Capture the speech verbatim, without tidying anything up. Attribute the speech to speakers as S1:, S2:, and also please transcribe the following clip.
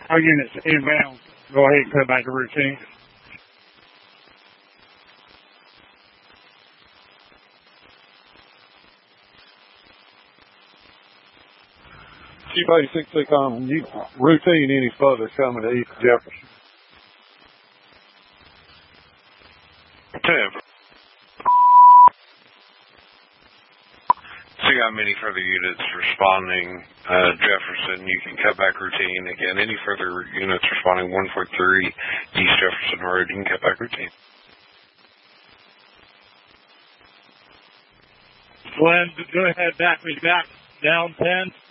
S1: Our units inbound. Go ahead and cut back to routine.
S2: Keep eight six six on routine any further coming to East Jefferson.
S3: Tim. See how many further units responding uh, Jefferson. You can cut back routine. Again, any further units responding one four three East Jefferson Road, you can cut back routine.
S1: Glenn, go ahead, back me back. Down ten.